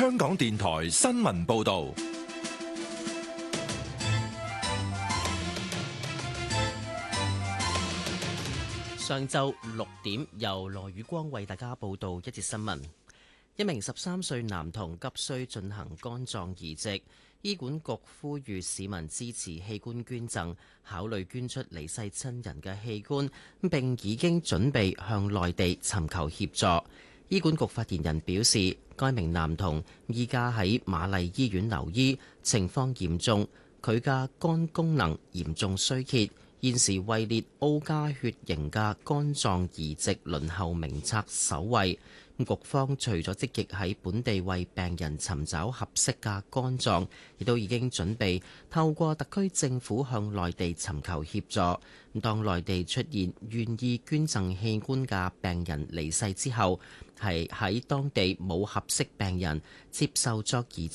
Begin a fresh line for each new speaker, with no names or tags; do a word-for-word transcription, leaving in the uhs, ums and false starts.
香港電台新聞報道。
上晝六點，由羅宇光為大家報道一節新聞。一名十三歲男童急需進行肝臟移植，醫管局呼籲市民支持器官捐贈，考慮捐出離世親人嘅器官，並已經準備向內地尋求協助。醫管局發言人表示，該名男童依家喺瑪麗醫院留醫，情況嚴重，佢嘅肝功能嚴重衰竭。現時位列 O 加血型嘅肝臟移植輪候名冊首位。局方除咗積極喺本地為病人尋找合適嘅肝臟，亦都已經準備透過特區政府向內地尋求協助。當內地出現願意捐贈器官嘅病人離世之後，係喺當地冇合適病人接受作移植